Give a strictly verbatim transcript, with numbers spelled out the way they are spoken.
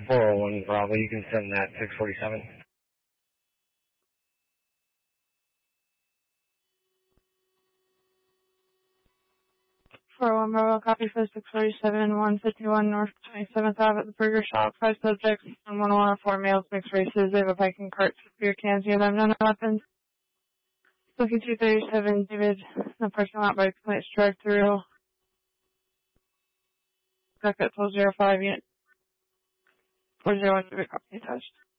four oh one Bravo, you can send that six forty-seven. four oh one Bravo, copy for six forty-seven, one fifty-one North twenty-seventh Avenue at the Burger Shop. Five subjects, and one one four males, mixed races. They have a bike and cart, beer cans near them, none weapons. Looking two thirty-seven, David, no parking lot, bike plates, drive through. Back at twelve oh five, unit four oh one, copy attached.